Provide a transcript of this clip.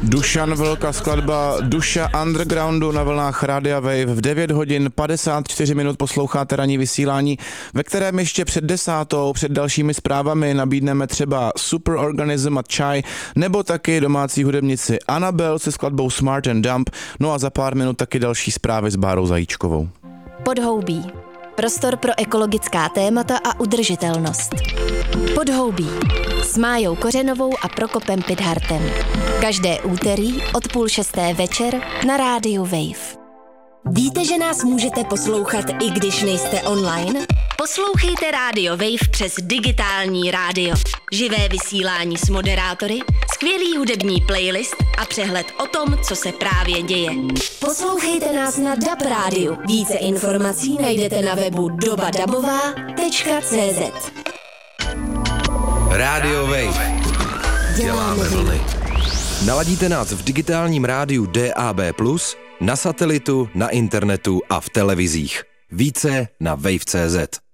Dušan Vlka, skladba Duša Undergroundu na vlnách Rádia Wave. V 9 hodin 54 minut posloucháte ranní vysílání, ve kterém ještě před 10, před dalšími zprávami nabídneme třeba Superorganism a Chai, nebo taky domácí hudebnici Anabel se skladbou Smart and Dump, no a za pár minut taky další zprávy s Bárou Zajíčkovou. Podhoubí. Prostor pro ekologická témata a udržitelnost. Podhoubí. S Májou Kořenovou a Prokopem Pidhartem. Každé úterý od 5:30 večer na rádiu Wave. Víte, že nás můžete poslouchat, i když nejste online? Poslouchejte rádio Wave přes digitální rádio. Živé vysílání s moderátory, skvělý hudební playlist a přehled o tom, co se právě děje. Poslouchejte nás na DAB rádiu. Více informací najdete na webu dobadabová.cz. Rádio Wave. Děláme vlny. Naladíte nás v digitálním rádiu DAB+, na satelitu, na internetu a v televizích. Více na wave.cz.